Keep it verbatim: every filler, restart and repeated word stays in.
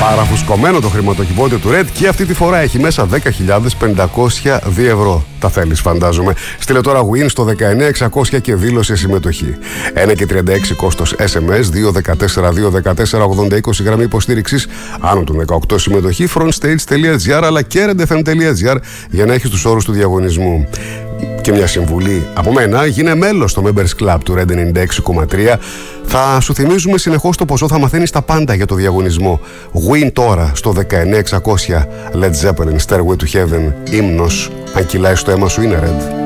Παραφουσκωμένο το χρηματοκιβώτιο του Red και αυτή τη φορά έχει μέσα δέκα χιλιάδες πεντακόσια δύο ευρώ. Τα θέλεις, φαντάζομαι. Στείλε τώρα Win στο δεκαεννιά εξακόσια και δήλωσε συμμετοχή. ένα και τριάντα έξι κόστος ες εμ ες, δύο δεκατέσσερα δύο δεκατέσσερα ογδόντα είκοσι γραμμή υποστήριξης, άνω των δεκαοκτώ συμμετοχή, frontstage τελεία τζι άρ αλλά και red f m τελεία τζι άρ για να έχεις τους όρους του διαγωνισμού. Και μια συμβουλή από μένα, γίνε μέλος στο Members Club του Red ενενήντα έξι κόμμα τρία. Θα σου θυμίζουμε συνεχώς το ποσό, θα μαθαίνεις τα πάντα για το διαγωνισμό. Win τώρα στο δεκαεννιά εξακόσια. Led Zeppelin, Stairway to Heaven, ύμνος. Αν κυλάει στο αίμα σου είναι Red.